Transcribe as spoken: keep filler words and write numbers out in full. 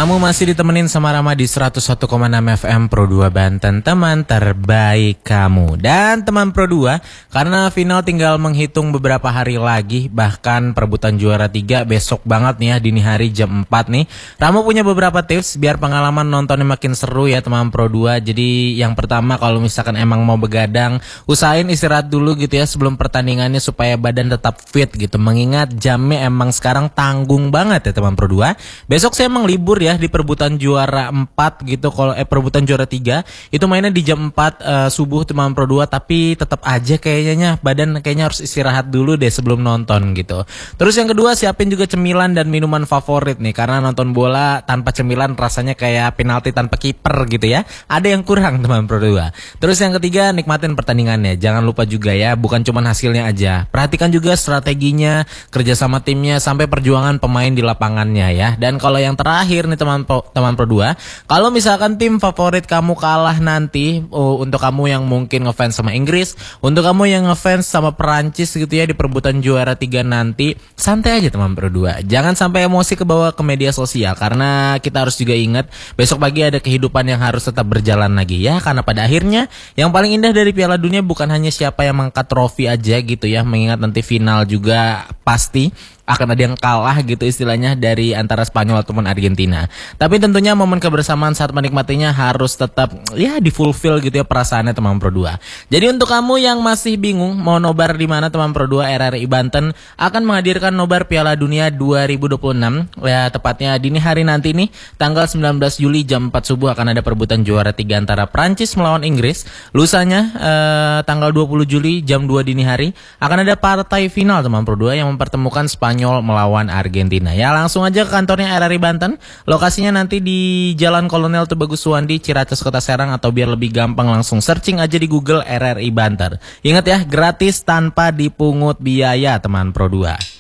Kamu masih ditemenin sama Rama di seratus satu koma enam F M Pro dua Banten, teman terbaik kamu. Dan teman Pro dua, karena final tinggal menghitung beberapa hari lagi, bahkan perebutan juara tiga besok banget nih ya, dini hari jam empat nih. Rama punya beberapa tips biar pengalaman nontonnya makin seru ya teman Pro dua. Jadi yang pertama, kalau misalkan emang mau begadang, usahain istirahat dulu gitu ya sebelum pertandingannya supaya badan tetap fit gitu. Mengingat jamnya emang sekarang tanggung banget ya teman Pro dua. Besok saya emang libur ya di perebutan juara empat gitu. Kalau eh perebutan juara tiga itu mainnya di jam empat uh, subuh teman Pro dua, tapi tetap aja kayaknya badan kayaknya harus istirahat dulu deh sebelum nonton gitu. Terus yang kedua, siapin juga cemilan dan minuman favorit nih, karena nonton bola tanpa cemilan rasanya kayak penalti tanpa kiper gitu ya. Ada yang kurang teman Pro dua. Terus yang ketiga, nikmatin pertandingannya. Jangan lupa juga ya, bukan cuma hasilnya aja. Perhatikan juga strateginya, kerjasama timnya, sampai perjuangan pemain di lapangannya ya. Dan kalau yang terakhir nih teman Pro, teman Pro dua, kalau misalkan tim favorit kamu kalah nanti, oh, untuk kamu yang mungkin ngefans sama Inggris, untuk kamu yang ngefans sama Perancis gitu ya di perebutan juara tiga nanti, santai aja teman Pro dua. Jangan sampai emosi kebawa ke media sosial, karena kita harus juga ingat besok pagi ada kehidupan yang harus tetap berjalan lagi ya. Karena pada akhirnya yang paling indah dari Piala Dunia bukan hanya siapa yang mengangkat trofi aja gitu ya, mengingat nanti final juga pasti akan ada yang kalah gitu istilahnya dari antara Spanyol ataupun Argentina. Tapi tentunya momen kebersamaan saat menikmatinya harus tetap ya di-fulfill gitu ya perasaannya teman Pro dua. Jadi untuk kamu yang masih bingung mau nobar di mana teman Pro dua, R R I Banten akan menghadirkan nobar Piala Dunia dua ribu dua puluh enam. Ya tepatnya dini hari nanti nih, tanggal sembilan belas Juli jam empat subuh akan ada perebutan juara tiga antara Prancis melawan Inggris. Lusanya eh, tanggal dua puluh Juli jam dua dini hari akan ada partai final teman Pro dua yang mempertemukan Spanyol melawan Argentina. Ya langsung aja ke kantornya R R I Banten. Lokasinya nanti di Jalan Kolonel Tubagus Suwandi, Ciracas, Kota Serang, atau biar lebih gampang langsung searching aja di Google R R I Banten. Ingat ya, gratis tanpa dipungut biaya teman Pro dua.